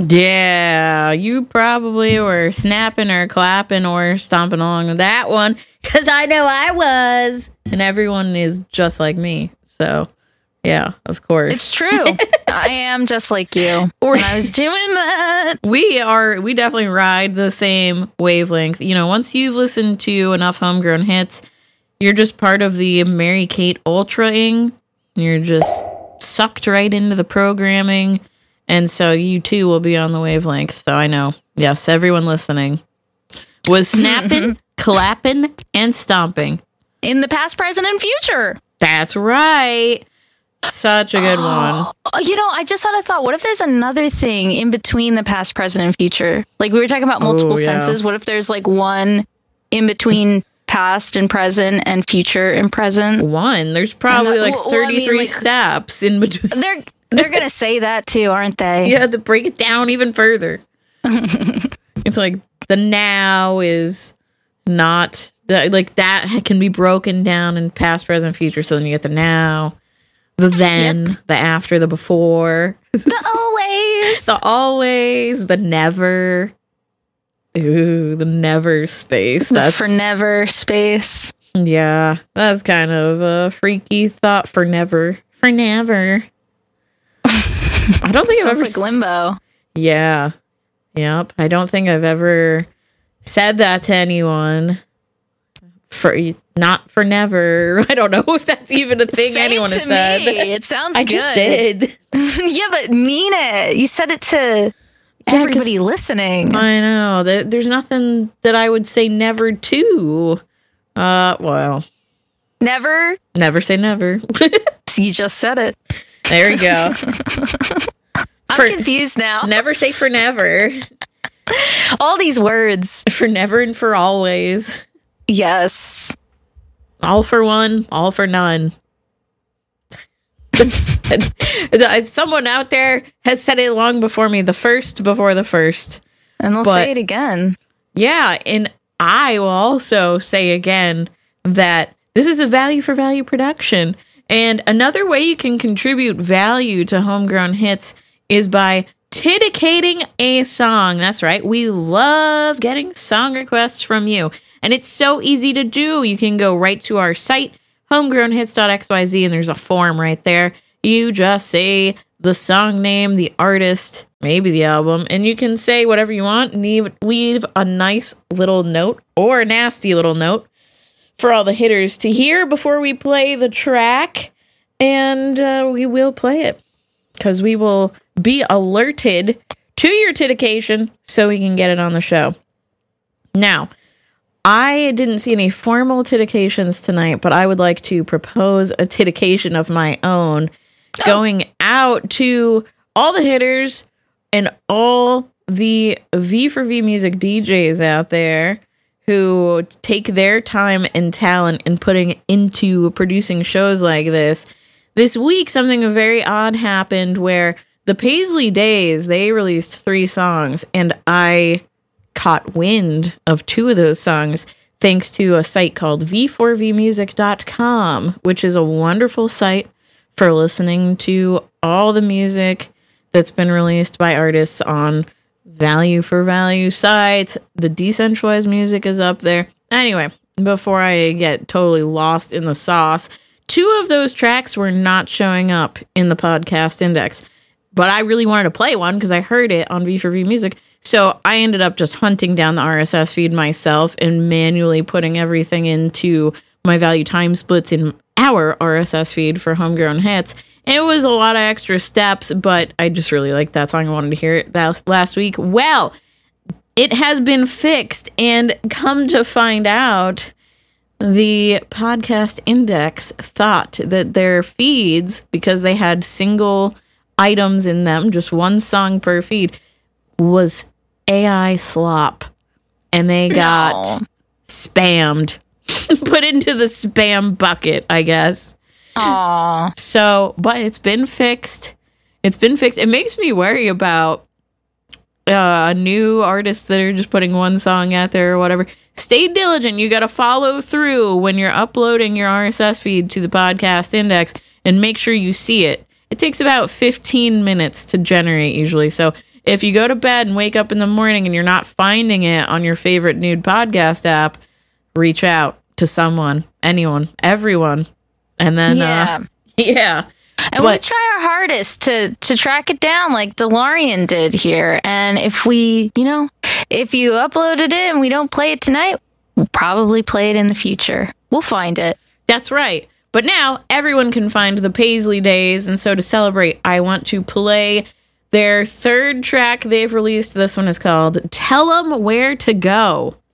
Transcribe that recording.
Yeah, you probably were snapping or clapping or stomping along with that one, because I know I was. And everyone is just like me. So, yeah, of course. It's true. I am just like you. And I was doing that. We definitely ride the same wavelength. You know, once you've listened to enough homegrown hits, you're just part of the Mary Kate Ultra-ing. You're just sucked right into the programming. And so you too will be on the wavelength. So I know, yes, everyone listening was snapping, clapping, and stomping. In the past, present, and future. That's right. Such a good one. You know, I just had a thought. What if there's another thing in between the past, present, and future? Like we were talking about multiple senses. What if there's like one in between past and present and future and present? One. There's probably like 33 steps in between. They're going to say that too, aren't they? Yeah, to break it down even further. It's like the now is not, like that can be broken down in past, present, future. So then you get the now, the then, the after, the before. The always. The always, the never. Ooh, the never space. That's for never space. Yeah, that's kind of a freaky thought. For never. For never. I don't think I've ever... Sounds like limbo. Yeah. Yep. I don't think I've ever said that to anyone. Not for never. I don't know if that's even a thing anyone has said. It sounds good. I just did. Yeah, but mean it. You said it to everybody listening. I know. There's nothing that I would say never to. Well. Never? Never say never. You just said it. There we go. I'm confused now. Never say for never. All these words. For never and for always. Yes. All for one, all for none. Someone out there has said it long before me. The first before the first. And they'll say it again. Yeah, and I will also say again that this is a value for value production. And another way you can contribute value to Homegrown Hits is by dedicating a song. That's right. We love getting song requests from you. And it's so easy to do. You can go right to our site, homegrownhits.xyz, and there's a form right there. You just say the song name, the artist, maybe the album, and you can say whatever you want and leave a nice little note or a nasty little note for all the hitters to hear before we play the track, and we will play it because we will be alerted to your dedication so we can get it on the show. Now, I didn't see any formal dedications tonight, but I would like to propose a dedication of my own going out to all the hitters and all the V for V music DJs out there who take their time and talent and putting into producing shows like this. This week, something very odd happened where the Paisley Days, they released 3 songs, and I caught wind of 2 of those songs thanks to a site called v4vmusic.com, which is a wonderful site for listening to all the music that's been released by artists on value for value sites. The decentralized music is up there. Anyway, before I get totally lost in the sauce, 2 of those tracks were not showing up in the podcast index, but I really wanted to play one because I heard it on V4V Music. So I ended up just hunting down the RSS feed myself and manually putting everything into my value time splits in our RSS feed for Homegrown Hits. It was a lot of extra steps, but I just really liked that song. I wanted to hear it last week. Well, it has been fixed, and come to find out, the podcast index thought that their feeds, because they had single items in them, just one song per feed, was AI slop. And they got spammed. Put into the spam bucket, I guess. Aww. So, but it's been fixed. It makes me worry about new artists that are just putting one song out there or whatever. Stay diligent. You got to follow through when you're uploading your RSS feed to the podcast index and make sure you see it. It takes about 15 minutes to generate usually. So if you go to bed and wake up in the morning and you're not finding it on your favorite nude podcast app, reach out to someone, anyone, everyone. And then, yeah. And we try our hardest to track it down like DeLorean did here. And if you uploaded it and we don't play it tonight, we'll probably play it in the future. We'll find it. That's right. But now everyone can find the Paisley Days. And so to celebrate, I want to play their third track they've released. This one is called Tell 'Em Where to Go.